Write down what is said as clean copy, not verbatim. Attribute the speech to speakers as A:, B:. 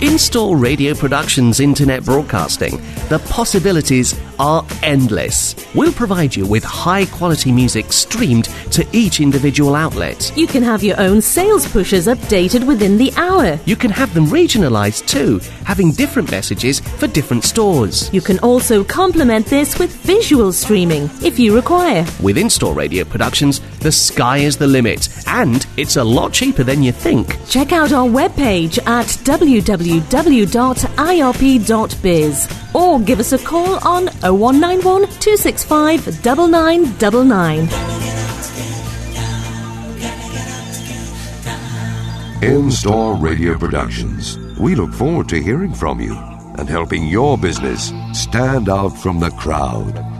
A: In-Store Radio Productions Internet Broadcasting. The possibilities are endless. We'll provide you with high-quality music streamed to each individual outlet.
B: You can have your own sales pushers updated within the hour.
A: You can have them regionalised too, having different messages for different stores.
B: You can also complement this with visual streaming, if you require.
A: With In-Store Radio Productions, the sky is the limit, and it's a lot cheaper than you think.
B: Check out our webpage at www.irp.biz or give us a call on 0191 265 9999.
C: In-Store Radio Productions. We look forward to hearing from you and helping your business stand out from the crowd.